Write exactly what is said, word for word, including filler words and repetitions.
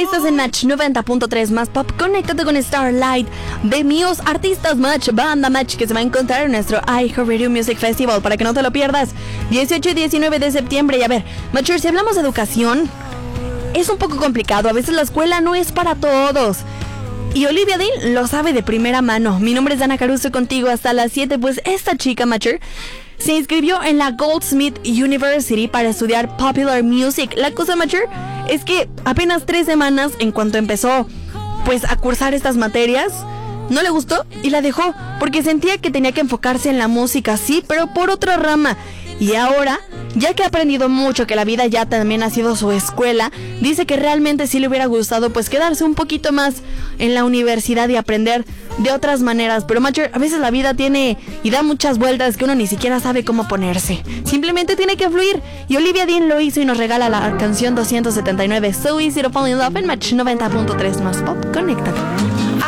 Estás en Match noventa punto tres más pop. Conéctate con Starlight de Míos Artistas Match, banda Match, que se va a encontrar en nuestro iHeartRadio Music Festival para que no te lo pierdas. dieciocho y diecinueve de septiembre. Y a ver, Matcher, si hablamos de educación, es un poco complicado. A veces la escuela no es para todos. Y Olivia Dean lo sabe de primera mano. Mi nombre es Dana Caruso, contigo hasta las siete. Pues esta chica, Matcher, se inscribió en la Goldsmith University para estudiar Popular Music. La cosa, Matcher, es que apenas tres semanas en cuanto empezó pues a cursar estas materias, no le gustó y la dejó porque sentía que tenía que enfocarse en la música, sí, pero por otra rama. Y ahora, ya que ha aprendido mucho, que la vida ya también ha sido su escuela, dice que realmente sí le hubiera gustado pues quedarse un poquito más en la universidad y aprender de otras maneras. Pero Matcher, a veces la vida tiene y da muchas vueltas que uno ni siquiera sabe cómo ponerse. Simplemente tiene que fluir. Y Olivia Dean lo hizo y nos regala la canción doscientos setenta y nueve, So Easy to Fall in Love, en Match noventa punto tres más pop. Conéctate.